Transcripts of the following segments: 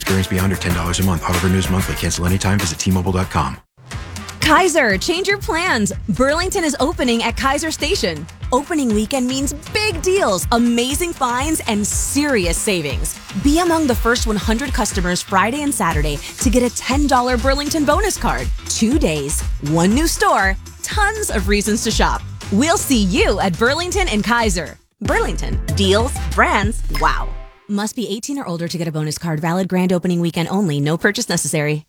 experience be under $10 a month. Auto renews monthly. Cancel anytime. Visit T-Mobile.com. Kaiser, change your plans. Burlington is opening at Kaiser Station. Opening weekend means big deals, amazing finds, and serious savings. Be among the first 100 customers Friday and Saturday to get a $10 Burlington bonus card. 2 days, one new store, tons of reasons to shop. We'll see you at Burlington and Kaiser. Burlington, deals, brands, wow. Must be 18 or older to get a bonus card. Valid grand opening weekend only. No purchase necessary.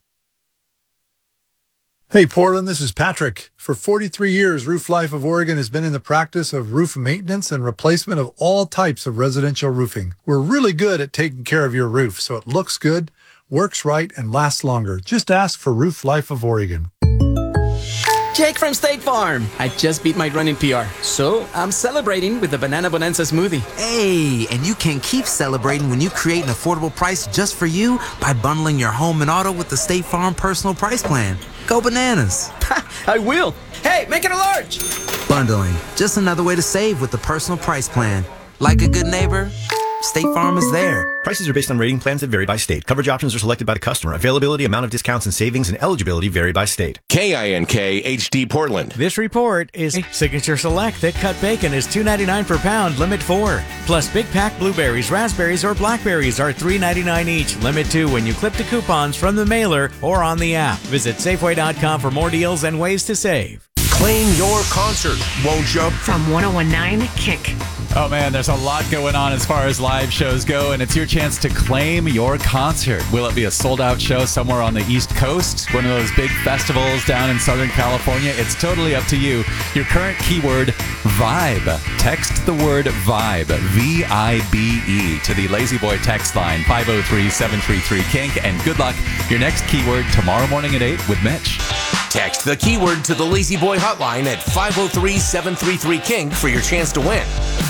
Hey, Portland, this is Patrick. For 43 years, Roof Life of Oregon has been in the practice of roof maintenance and replacement of all types of residential roofing. We're really good at taking care of your roof so it looks good, works right, and lasts longer. Just ask for Roof Life of Oregon. Jake from State Farm. I just beat my running PR, so I'm celebrating with the Banana Bonanza smoothie. Hey, and you can keep celebrating when you create an affordable price just for you by bundling your home and auto with the State Farm Personal Price Plan. Go bananas. I will. Hey, make it a large. Bundling, just another way to save with the Personal Price Plan. Like a good neighbor, State Farm is there. Prices are based on rating plans that vary by state. Coverage options are selected by the customer. Availability, amount of discounts and savings, and eligibility vary by state. KINK HD Portland. This report is Signature Select Thick Cut Bacon is $2.99 per pound, limit 4. Plus Big Pack blueberries, raspberries, or blackberries are $3.99 each, limit 2 when you clip to coupons from the mailer or on the app. Visit Safeway.com for more deals and ways to save. Claim your concert, won't you? From 101.9 Kick. Oh man, there's a lot going on as far as live shows go, and it's your chance to claim your concert. Will it be a sold-out show somewhere on the East Coast? One of those big festivals down in Southern California? It's totally up to you. Your current keyword, VIBE. Text the word VIBE, V-I-B-E, to the Lazy Boy text line, 503-733-KINK, and good luck. Your next keyword tomorrow morning at 8 with Mitch. Text the keyword to the Lazy Boy hotline at 503-733-KINK for your chance to win.